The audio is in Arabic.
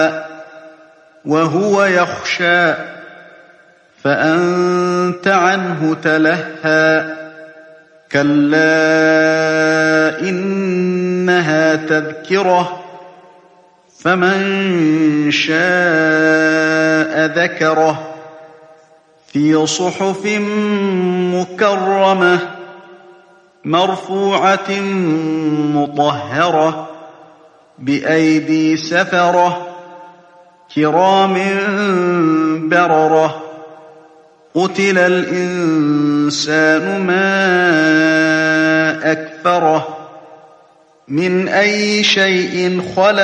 وهو يخشى فأنت عنه تلهى كلا إنها تذكرة فمن شاء ذكره في صحف مكرمة مرفوعة مطهرة بأيدي سفرة كرام بررة قتل الإنسان ما أكفره من أي شيء خلقه